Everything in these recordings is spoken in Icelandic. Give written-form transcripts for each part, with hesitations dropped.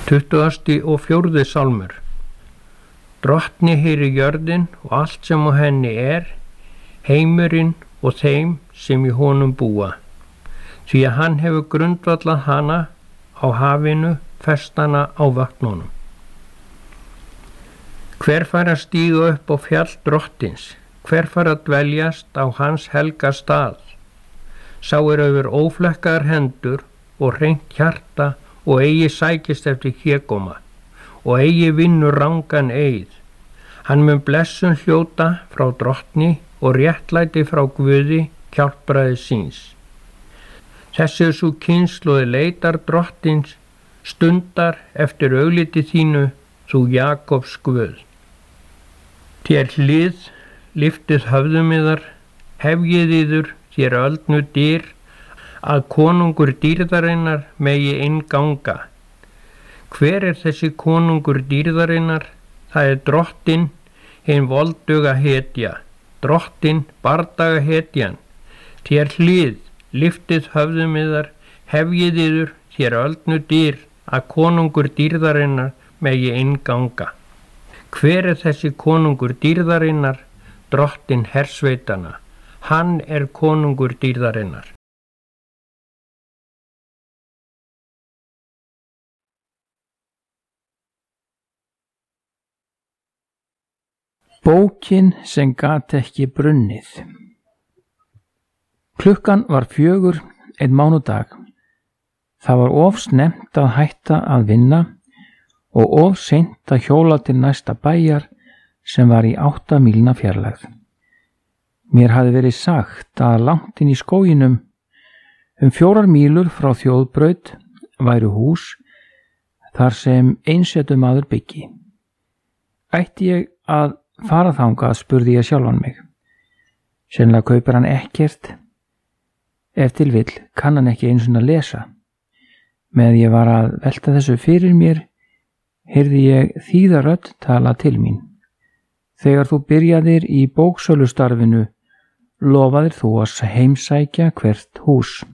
24. sálmur. Drottni heyri jörðin og allt sem á henni heimurinn og þeim sem í honum búa. Því að hann hefur grundvallað hana á hafinu, festana á vötnunum. Hver fær að stíga upp á fjall drottins? Hver fær að dveljast á hans helga stað? Sá yfir óflekkaðar hendur og hreint hjarta og eigi sækist eftir hégóma og eigi vinnur rangan eið. Hann mun blessun hljóta frá drottni og réttlæti frá Guði, hjálpræði síns. Þessi sú kynslóð leitar drottins, stundar eftir augliti þínu, þú Jakobs Guð. Þér hlið, liftið höfðum yðar, hefjið yður, þér öldnu dyr, að konungur dýrðarinnar megi innganga. Hver þessi konungur dýrðarinnar? Það drottinn, hinn volduga hetja, drottinn, bardaga hetjan. Þér hlið, liftið höfðum yðar, hefjið yður, þér öldnu dyr, að konungur dýrðarinnar megi innganga. Hver þessi konungur dýrðarinnar? Drottinn hersveitana. Hann konungur dýrðarinnar. Bókin sem gat ekki brunnið. Klukkan var 4 einn mánudag. Það var of snemmt að hætta að vinna og of seint að hjóla til næsta bæjar sem var í 8 mílna fjarlægð. Mér hafði verið sagt að langt inn í skóginum, 4 mílur frá þjóðbraut, væru hús þar sem einsetu maður byggi. Ætti ég að fara þangað, spurði ég sjálfan mig. Sennilega kaupir hann ekkert. Ef til vill kann hann ekki einu sinni að lesa. Með ég var að velta þessu fyrir mér, heyrði ég þýða rödd tala til mín. Þegar þú byrjaðir í bóksölustarfinu, lofaðir þú að heimsækja hvert hús.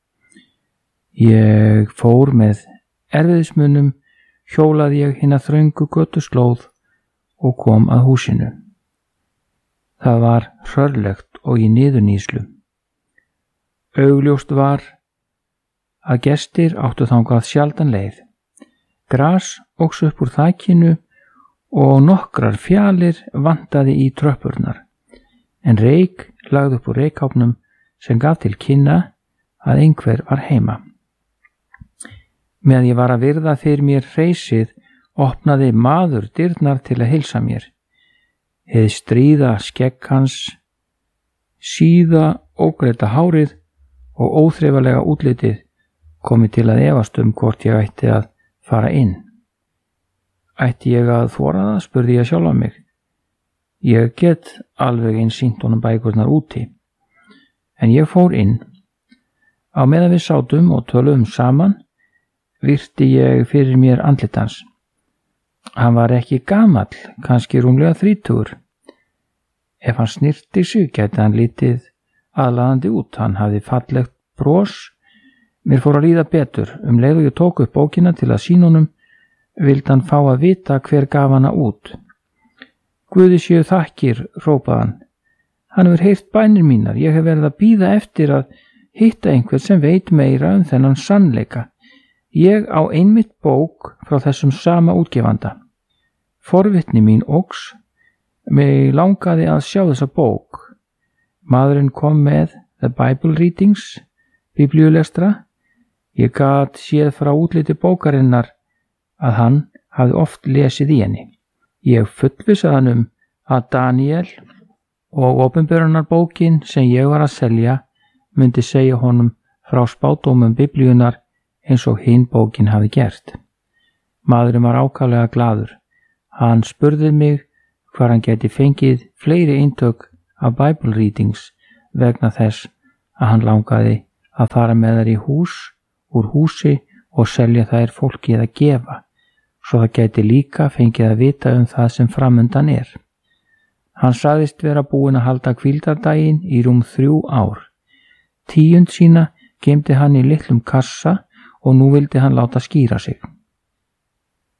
Ég fór með erfiðismunum, hjólaði ég hina þröngu götuslóð og kom að húsinu. Það var hrörlegt og í niðurníðslu. Augljóst var að gestir áttu þangað sjaldan leið. Gras óx upp úr þakinu og nokkrar fjalir vantaði í tröppurnar, en reyk lagði upp úr reykháfnum sem gaf til kynna að einhver var heima. Meðan ég var að virða fyrir mér hreysið, opnaði maður dyrnar til að heilsa mér. Hið stríða skegg hans, síða ógreita hárið og óþreifalega útlitið komi til að efast hvort ég ætti að fara inn. Ætti ég að þora það, spurði ég sjálf mig. Ég get alveg eins sýnt honum bækurnar úti. En ég fór inn. Á meðan við sátum og töluðum saman, virti ég fyrir mér andlit hans. Hann var ekki gamall, kannski rúmlega 30. Ef hann snyrti sig, gæti hann lítið aðlaðandi út. Hann hafði fallegt bros. Mér fór að líða betur. Leið og ég tók upp bókina til að sýna honum, vildi hann fá að vita hver gaf hana út. Guði séu þakkir, hrópaði hann. Hann hefur heyrt bænir mínar. Ég hef verið að bíða eftir að hitta einhver sem veit meira þennan sannleika. Ég á einmitt bók frá þessum sama útgefanda. Forvitni mín óx, mig langaði að sjá þessa bók. Maðurinn kom með The Bible Readings, biblíulestra. Ég gat séð frá útliti bókarinnar að hann hafði oft lesið í henni. Ég fullvissaði hann að Daniel og opinberunarbókin sem ég var að selja myndi segja honum frá spádómum biblíunar eins og hinn bókin hafði gert. Maðurinn var ákaflega glaður. Hann spurði mig hvar hann geti fengið fleiri eintök af Bible Readings vegna þess að hann langaði að fara með þær í hús, úr húsi og selja þær fólki að gefa, svo það geti líka fengið að vita það sem framundan er. Hann sagðist vera búinn að halda hvíldardaginn í rúm 3 ár. Tíund sína geymdi hann í litlum kassa og nú vildi hann láta skýra sig.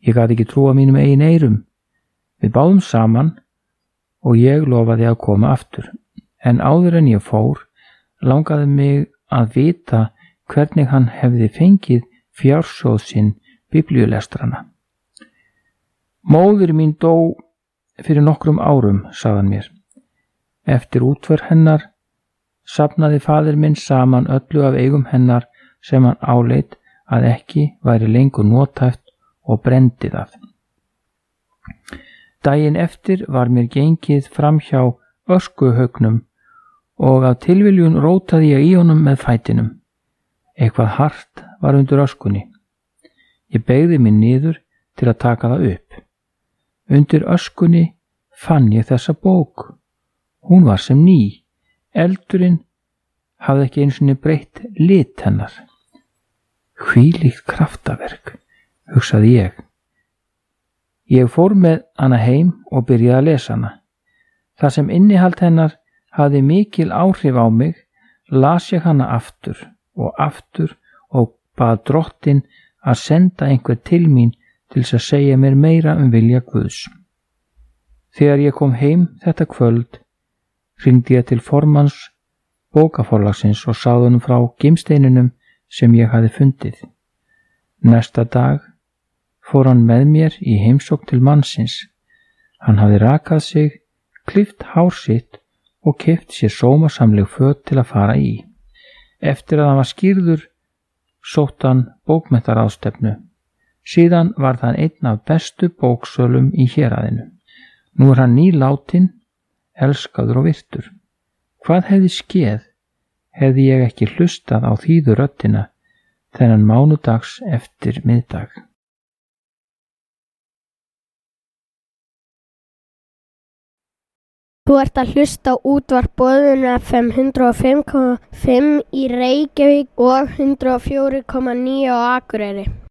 Ég gat ekki trúa mínum eigin eyrum. Við báðum saman og ég lofaði að koma aftur. En áður en ég fór, langaði mig að vita hvernig hann hefði fengið fjársjóð sinn biblíulestrana. Móðir mín dó fyrir nokkrum árum, sagði hann mér. Eftir útför hennar safnaði faðir minn saman öllu af eigum hennar sem hann áleit að ekki væri lengur notæft og brenndi það. Daginn eftir var mér gengið framhjá öskuhaugnum og af tilviljun rótaði ég í honum með fætinum. Eitthvað hart var undir öskunni. Ég beygði mig niður til að taka það upp. Undir öskunni fann ég þessa bók. Hún var sem ný. Eldurinn hafði ekki einu sinni breytt lit hennar. Hvílíkt kraftaverk, hugsaði ég. Ég fór með hana heim og byrjaði að lesa hana. Það sem innihald hennar hafði mikil áhrif á mig, las ég hana aftur og bað Drottinn að senda einhver til mín til þess að segja mér meira vilja Guðs. Þegar ég kom heim þetta kvöld, hringdi ég til formanns bókaforlagsins og sagði honum frá gimsteinunum sem ég hafði fundið. Næsta dag fór hann með mér í heimsókn til mannsins. Hann hafði rakað sig, klippt hár sitt og keypt sér sómasamleg föt til að fara í. Eftir að hann var skírður sótt hann bókmenntaráðstefnu. Síðan var það einn af bestu bóksölum í héraðinu. Nú er hann nýlátin, elskaður og virtur. Hvað hefði skeð, hefði ég ekki hlustað á þýðu röddina þennan mánudags eftir miðdag. Þú ert að hlusta á útvarp Boðun FM 105,5 í Reykjavík og 104,9 á Akureyri.